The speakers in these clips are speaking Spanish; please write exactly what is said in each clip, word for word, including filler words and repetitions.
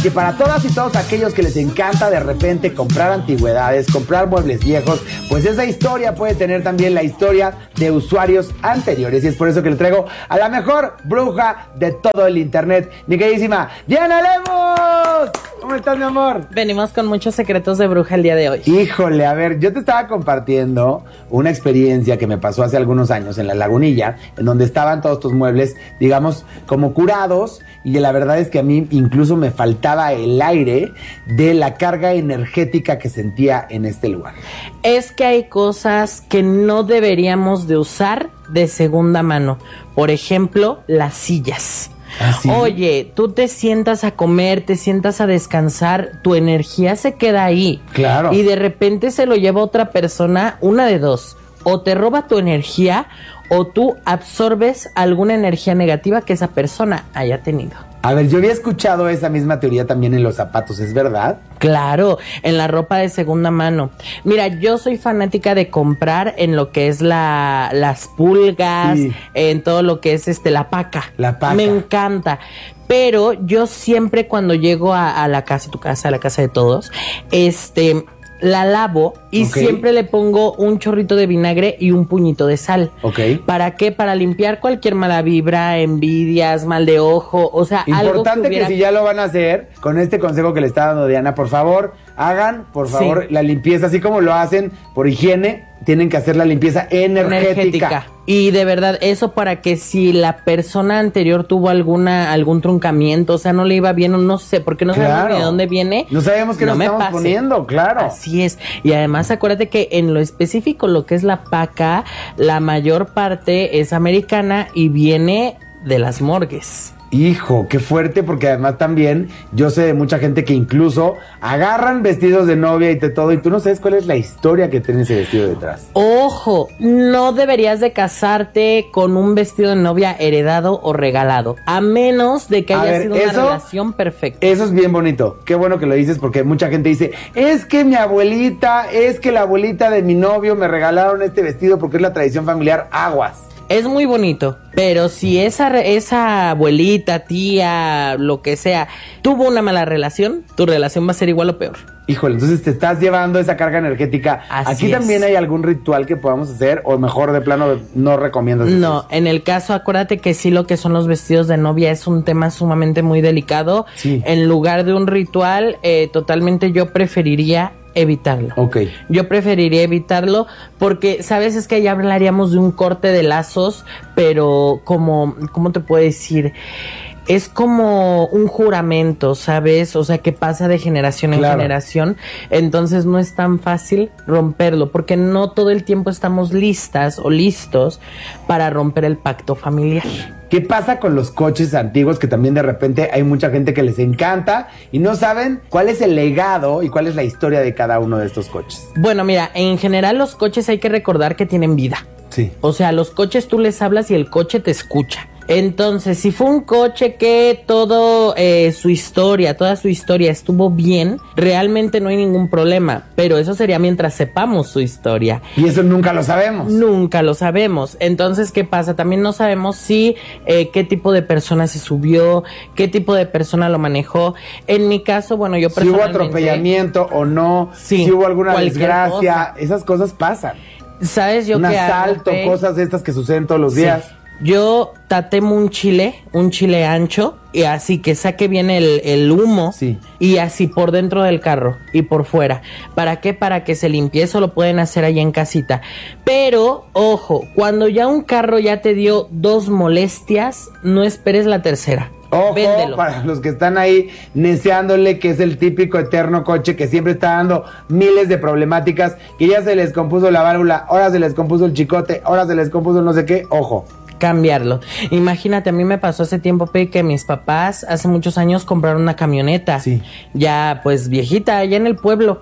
que para todas y todos aquellos que les encanta de repente comprar antigüedades, comprar muebles viejos, pues esa historia puede tener también la historia de usuarios anteriores. Y es por eso que le traigo a la mejor bruja de todo el internet, mi queridísima Diana Lemos. ¿Cómo estás, mi amor? Venimos con muchos secretos de bruja el día de hoy. Híjole, a ver, yo te estaba compartiendo una experiencia que me pasó hace algunos años en La Lagunilla, en donde estaban todos estos muebles, digamos, como curados, y la verdad es que a mí incluso me faltaba el aire de la carga energética que sentía en este lugar. Es que hay cosas que no deberíamos de usar de segunda mano. Por ejemplo, las sillas. ¿Ah, sí? Oye, tú te sientas a comer, te sientas a descansar, tu energía se queda ahí. Claro. Y de repente se lo lleva otra persona, una de dos. O te roba tu energía o tú absorbes alguna energía negativa que esa persona haya tenido. A ver, yo había escuchado esa misma teoría también en los zapatos, ¿es verdad? Claro, en la ropa de segunda mano. Mira, yo soy fanática de comprar en lo que es la, las pulgas, sí, en todo lo que es este la paca. La paca. Me encanta. Pero yo siempre cuando llego a, a la casa, tu casa, a la casa de todos, este... la lavo y okay, siempre le pongo un chorrito de vinagre y un puñito de sal. Ok. ¿Para qué? Para limpiar cualquier mala vibra, envidias, mal de ojo, o sea, importante algo que hubiera... que si ya lo van a hacer, con este consejo que le está dando Diana, por favor, hagan, por favor, sí, la limpieza, así como lo hacen por higiene, tienen que hacer la limpieza energética. energética. Y de verdad, eso para que si la persona anterior tuvo alguna algún truncamiento, o sea, no le iba bien o no sé, porque no claro, sabemos de dónde viene. No sabemos qué no nos estamos pase. poniendo, claro. Así es. Y además, acuérdate que en lo específico, lo que es la paca, la mayor parte es americana y viene de las morgues. Hijo, qué fuerte, porque además también yo sé de mucha gente que incluso agarran vestidos de novia y de todo, y tú no sabes cuál es la historia que tiene ese vestido detrás. Ojo, no deberías de casarte con un vestido de novia heredado o regalado, a menos de que haya ver, sido una eso, relación perfecta. Eso es bien bonito, qué bueno que lo dices, porque mucha gente dice, es que mi abuelita, es que la abuelita de mi novio me regalaron este vestido porque es la tradición familiar, aguas. Es muy bonito, pero si esa, esa abuelita, tía, lo que sea, tuvo una mala relación, tu relación va a ser igual o peor. Híjole, entonces te estás llevando esa carga energética. Así ¿Aquí es. También hay algún ritual que podamos hacer o mejor de plano no recomiendas? No, en el caso, acuérdate que sí, lo que son los vestidos de novia es un tema sumamente muy delicado. Sí. En lugar de un ritual, eh, totalmente yo preferiría evitarlo. Ok. Yo preferiría evitarlo porque, ¿sabes? Es que ya hablaríamos de un corte de lazos, pero como, ¿cómo te puedo decir? Es como un juramento, ¿sabes? O sea, que pasa de generación claro. en generación. Entonces no es tan fácil romperlo, porque no todo el tiempo estamos listas o listos para romper el pacto familiar. ¿Qué pasa con los coches antiguos que también de repente hay mucha gente que les encanta y no saben cuál es el legado y cuál es la historia de cada uno de estos coches? Bueno, mira, en general los coches hay que recordar que tienen vida. Sí. O sea, los coches tú les hablas y el coche te escucha. Entonces, si fue un coche que todo eh, su historia, toda su historia estuvo bien, realmente no hay ningún problema. Pero eso sería mientras sepamos su historia. Y eso nunca lo sabemos. Nunca lo sabemos. Entonces, ¿qué pasa? También no sabemos si, eh, qué tipo de persona se subió, qué tipo de persona lo manejó. En mi caso, bueno, yo personalmente... Si hubo atropellamiento o no, sí, si hubo alguna desgracia, cosa. Esas cosas pasan. ¿Sabes yo un qué asalto, hago, cosas de estas que suceden todos los días. Sí. Yo tatemo un chile, un chile ancho, y así que saque bien el, el humo, sí. y así por dentro del carro y por fuera. ¿Para qué? Para que se limpie. Eso lo pueden hacer allá en casita. Pero, ojo, cuando ya un carro ya te dio dos molestias, no esperes la tercera. Ojo, véndelo. Para los que están ahí neceándole, que es el típico eterno coche que siempre está dando miles de problemáticas, que ya se les compuso la válvula, ahora se les compuso el chicote, ahora se les compuso no sé qué, ojo. Cambiarlo. Imagínate, a mí me pasó hace tiempo, Pe, que mis papás hace muchos años compraron una camioneta, sí. ya pues viejita, allá en el pueblo.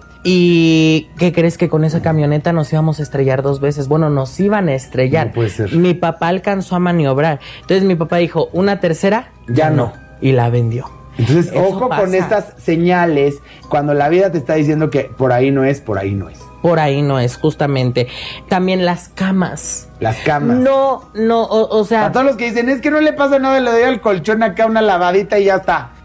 ¿Y qué crees? Que con esa camioneta nos íbamos a estrellar dos veces. Bueno, nos iban a estrellar. No puede ser. Mi papá alcanzó a maniobrar. Entonces mi papá dijo, una tercera, ya no. Y la vendió. Entonces, Eso ojo pasa. con estas señales, cuando la vida te está diciendo que por ahí no es, por ahí no es. Por ahí no es, justamente. También las camas. Las camas. No, no, o, o sea... A todos los que dicen, es que no le pasa nada, le doy al colchón acá una lavadita y ya está.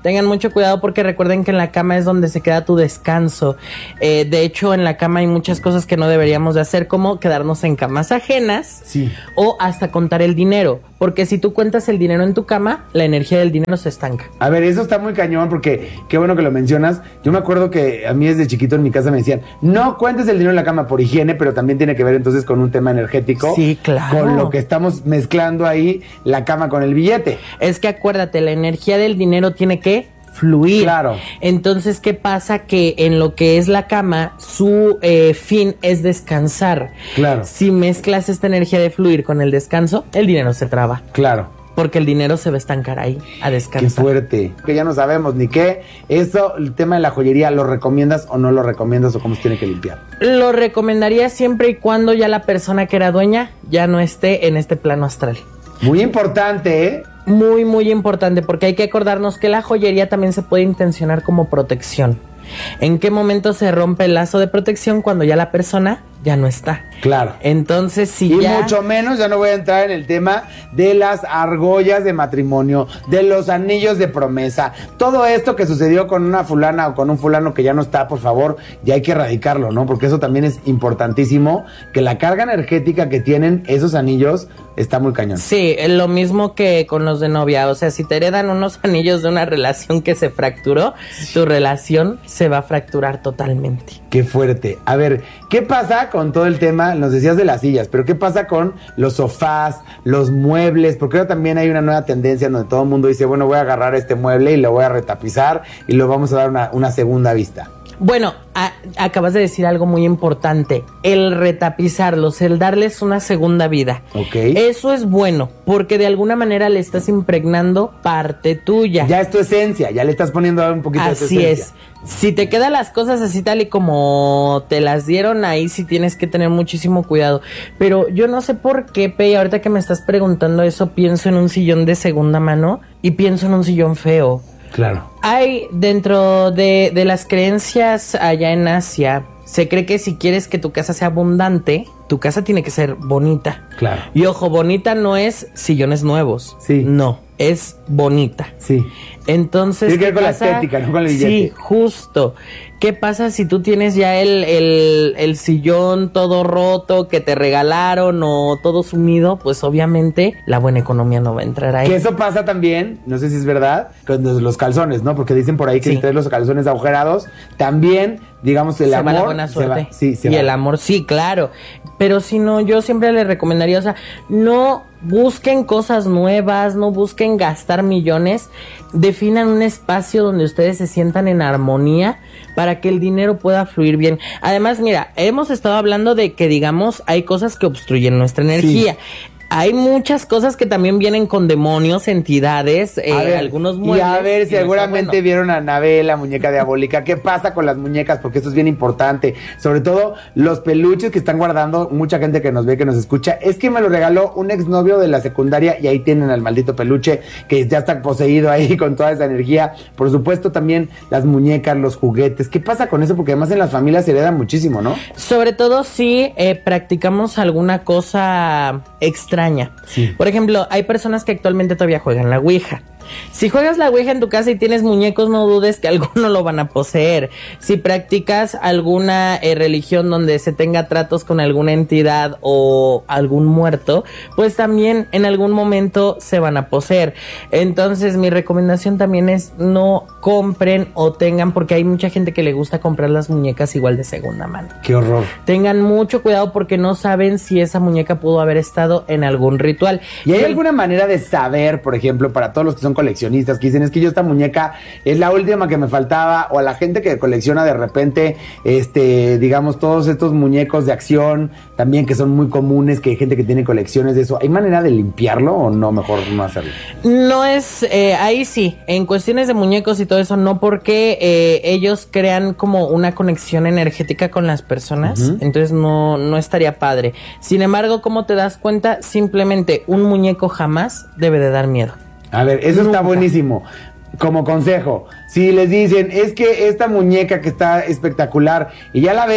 tengan mucho cuidado porque recuerden que en la cama es donde se queda tu descanso. Eh, de hecho, en la cama hay muchas cosas que no deberíamos de hacer, como quedarnos en camas ajenas, sí, o hasta contar el dinero, porque si tú cuentas el dinero en tu cama, la energía del dinero se estanca. A ver, eso está muy cañón porque qué bueno que lo mencionas. Yo me acuerdo que a mí desde chiquito en mi casa me decían, no cuentes el dinero en la cama por higiene, pero también tiene que ver entonces con un tema energético. Sí, claro. Con lo que estamos mezclando ahí, la cama con el billete. Es que acuérdate, la energía del dinero tiene que fluir. Claro. Entonces, ¿qué pasa? Que en lo que es la cama, su eh, fin es descansar. Claro. Si mezclas esta energía de fluir con el descanso, el dinero se traba. Claro. Porque el dinero se va a estancar ahí, a descansar. Qué fuerte. Que ya no sabemos ni qué. Esto, el tema de la joyería, ¿lo recomiendas o no lo recomiendas o cómo se tiene que limpiar? Lo recomendaría siempre y cuando ya la persona que era dueña ya no esté en este plano astral. Muy importante, ¿eh? Muy, muy importante, porque hay que acordarnos que la joyería también se puede intencionar como protección. ¿En qué momento se rompe el lazo de protección? Cuando ya la persona ya no está. Claro. Entonces, si y ya... mucho menos, ya no voy a entrar en el tema de las argollas de matrimonio, de los anillos de promesa. Todo esto que sucedió con una fulana o con un fulano que ya no está, por favor, ya hay que erradicarlo, ¿no? Porque eso también es importantísimo, que la carga energética que tienen esos anillos está muy cañón. Sí, lo mismo que con los de novia. O sea, si te heredan unos anillos de una relación que se fracturó, tu relación se va a fracturar totalmente. Qué fuerte. A ver, ¿qué pasa con todo el tema? Nos decías de las sillas, pero ¿qué pasa con los sofás, los muebles? Porque ahora también hay una nueva tendencia donde todo el mundo dice, bueno, voy a agarrar este mueble y lo voy a retapizar y lo vamos a dar una, una segunda vista. Bueno, a, acabas de decir algo muy importante, el retapizarlos, el darles una segunda vida. Ok. Eso es bueno, porque de alguna manera le estás impregnando parte tuya. Ya es tu esencia, ya le estás poniendo un poquito de tu Así esencia. es. Si te quedan las cosas así tal y como te las dieron, ahí sí tienes que tener muchísimo cuidado. Pero yo no sé por qué, Pei, ahorita que me estás preguntando eso, pienso en un sillón de segunda mano y pienso en un sillón feo. Claro. Hay dentro de, de las creencias allá en Asia, se cree que si quieres que tu casa sea abundante, tu casa tiene que ser bonita. Claro. Y ojo, bonita no es sillones nuevos. Sí. No, es bonita. Sí. Entonces, tiene que ver ¿qué con pasa? la estética, no con el billete. Sí, justo. ¿Qué pasa si tú tienes ya el, el, el sillón todo roto que te regalaron o todo sumido? Pues obviamente la buena economía no va a entrar ahí. Que eso pasa también, no sé si es verdad, con los calzones, ¿no? Porque dicen por ahí que Sí. si traes los calzones agujerados, también, digamos, el se amor... va la buena suerte. Se va, sí, se y va. el amor, sí, claro. Pero si no, yo siempre le recomendaría, o sea, no busquen cosas nuevas, no busquen gastar millones, definan un espacio donde ustedes se sientan en armonía para que el dinero pueda fluir bien. Además, mira, hemos estado hablando de que, digamos, hay cosas que obstruyen nuestra energía. Sí. Hay muchas cosas que también vienen con demonios, entidades, eh, ver, algunos muebles. Y a ver, seguramente bueno. vieron a Anabel, la muñeca diabólica. ¿Qué pasa con las muñecas? Porque esto es bien importante. Sobre todo los peluches que están guardando mucha gente que nos ve, que nos escucha. Es que me lo regaló un exnovio de la secundaria y ahí tienen al maldito peluche que ya está poseído ahí con toda esa energía. Por supuesto también las muñecas, los juguetes. ¿Qué pasa con eso? Porque además en las familias se heredan muchísimo, ¿no? Sobre todo si eh, practicamos alguna cosa extraña. Sí. Por ejemplo, hay personas que actualmente todavía juegan la Ouija. Si juegas la Ouija en tu casa y tienes muñecos, no dudes que alguno lo van a poseer. Si practicas alguna eh, religión donde se tenga tratos con alguna entidad o algún muerto, pues también en algún momento se van a poseer. Entonces mi recomendación también es no compren o tengan, porque hay mucha gente que le gusta comprar las muñecas igual de segunda mano. Qué horror. Tengan mucho cuidado porque no saben si esa muñeca pudo haber estado en algún ritual. ¿Y hay alguna manera de saber, por ejemplo, para todos los que son coleccionistas, que dicen, es que yo esta muñeca es la última que me faltaba, o a la gente que colecciona de repente, este, digamos, todos estos muñecos de acción, también que son muy comunes, que hay gente que tiene colecciones de eso, ¿hay manera de limpiarlo o no, mejor no hacerlo? No es, eh, ahí sí, en cuestiones de muñecos y todo eso, no, porque eh, ellos crean como una conexión energética con las personas, uh-huh. Entonces no, no estaría padre. Sin embargo, ¿cómo te das cuenta? Simplemente un muñeco jamás debe de dar miedo. A ver, eso Nunca. Está buenísimo. Como consejo, si les dicen, es que esta muñeca que está espectacular y ya la ves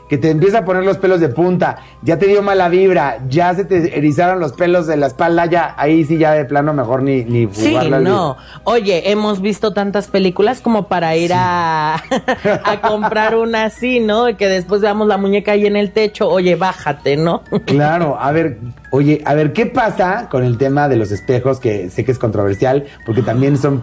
que te empieza a poner los pelos de punta, ya te dio mala vibra, ya se te erizaron los pelos de la espalda, ya ahí sí ya de plano mejor ni, ni jugarla. Sí, no. Oye, hemos visto tantas películas como para ir sí. a, a comprar una así, ¿no? Que después veamos la muñeca ahí en el techo, oye, bájate, ¿no? Claro, a ver, oye, a ver, ¿qué pasa con el tema de los espejos? Que sé que es controversial, porque también son